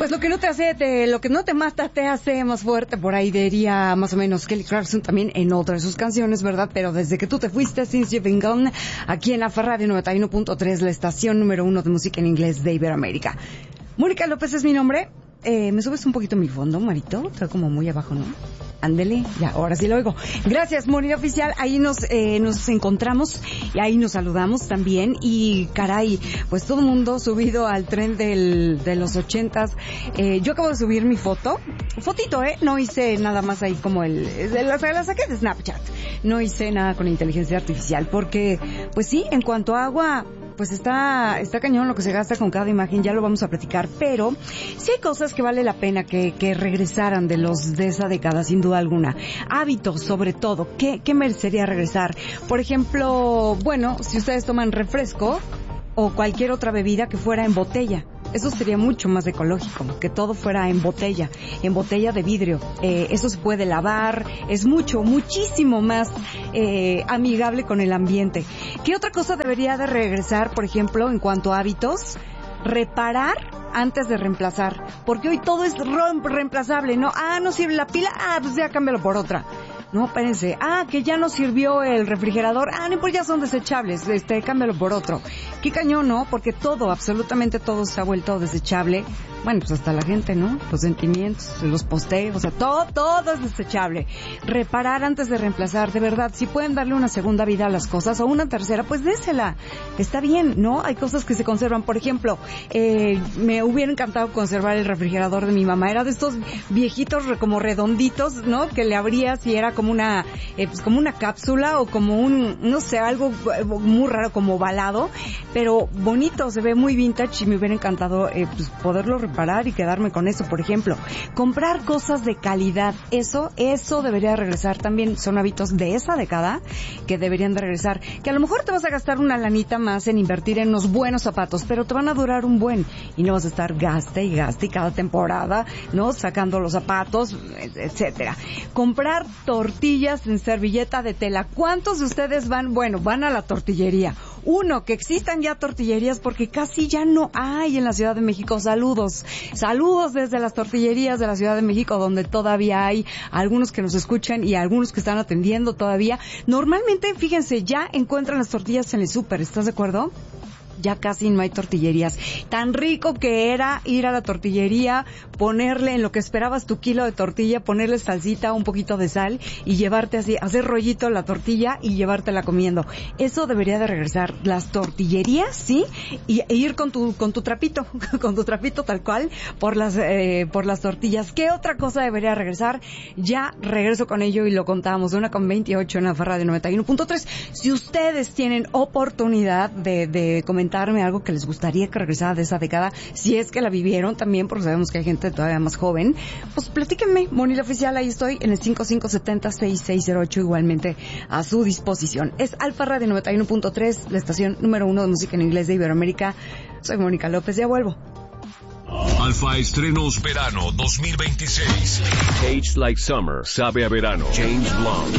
Pues lo que no te mata te hace más fuerte, por ahí diría más o menos Kelly Clarkson también en otra de sus canciones, ¿verdad? Pero desde que tú te fuiste, Since You've Been Gone, aquí en la Radio 91.3, la estación número 1 de música en inglés de Iberoamérica. Mónica López es mi nombre. ¿Me subes un poquito mi fondo, Marito? Está como muy abajo, ¿no? Ándele, ya, ahora sí lo oigo. Gracias, Monida Oficial. Ahí nos encontramos y ahí nos saludamos también. Y caray, pues todo el mundo subido al tren de los 80s. Yo acabo de subir mi fotito, no hice nada más ahí como la saqué de Snapchat. No hice nada con inteligencia artificial porque, pues sí, en cuanto a agua, pues está cañón lo que se gasta con cada imagen, ya lo vamos a platicar, pero sí hay cosas que vale la pena que regresaran de esa década, sin duda alguna. Hábitos, sobre todo, ¿qué merecería regresar? Por ejemplo, bueno, si ustedes toman refresco o cualquier otra bebida que fuera en botella. Eso sería mucho más ecológico, que todo fuera en botella de vidrio. Eso se puede lavar, es muchísimo más amigable con el ambiente. ¿Qué otra cosa debería de regresar, por ejemplo, en cuanto a hábitos? Reparar antes de reemplazar, porque hoy todo es reemplazable, ¿no? No sirve la pila, pues ya cámbialo por otra. No, espérense. Que ya no sirvió el refrigerador. No, pues ya son desechables. Cámbialo por otro. Qué cañón, ¿no? Porque todo, absolutamente todo se ha vuelto desechable. Bueno, pues hasta la gente, ¿no? Los sentimientos, los posteos, o sea, todo es desechable. Reparar antes de reemplazar, de verdad. Si pueden darle una segunda vida a las cosas o una tercera, pues désela. Está bien, ¿no? Hay cosas que se conservan. Por ejemplo, me hubiera encantado conservar el refrigerador de mi mamá. Era de estos viejitos como redonditos, ¿no? Que le abrías y era como una cápsula o como no sé, algo muy raro, como ovalado, pero bonito, se ve muy vintage y me hubiera encantado pues poderlo reparar y quedarme con eso. Por ejemplo, comprar cosas de calidad, eso debería regresar también. Son hábitos de esa década que deberían de regresar, que a lo mejor te vas a gastar una lanita más en invertir en unos buenos zapatos, pero te van a durar un buen y no vas a estar gaste y cada temporada, ¿no? Sacando los zapatos, etcétera. Comprar tortillas en servilleta de tela. ¿Cuántos de ustedes van a la tortillería? Que existan ya tortillerías, porque casi ya no hay en la Ciudad de México. Saludos desde las tortillerías de la Ciudad de México, donde todavía hay algunos que nos escuchan y algunos que están atendiendo todavía. Normalmente, fíjense, ya encuentran las tortillas en el súper, ¿estás de acuerdo? Ya casi no hay tortillerías. Tan rico que era ir a la tortillería, ponerle en lo que esperabas tu kilo de tortilla, ponerle salsita, un poquito de sal y llevarte así, hacer rollito la tortilla y llevártela comiendo. Eso debería de regresar. Las tortillerías, ¿sí? E ir con tu trapito, con tu trapito tal cual, por las tortillas. ¿Qué otra cosa debería regresar? Ya regreso con ello y lo contamos. 1:28 en la Radio 91.3. Si ustedes tienen oportunidad de comentarme algo que les gustaría que regresara de esa década, si es que la vivieron también, porque sabemos que hay gente todavía más joven, pues platíquenme. Monila Oficial, ahí estoy en el 5570-6608, igualmente a su disposición. Es Alfa Radio 91.3, la estación número 1 de música en inglés de Iberoamérica. Soy Mónica López, ya vuelvo. Alfa Estrenos Verano 2026. Tastes Like Summer, sabe a verano. James Blunt.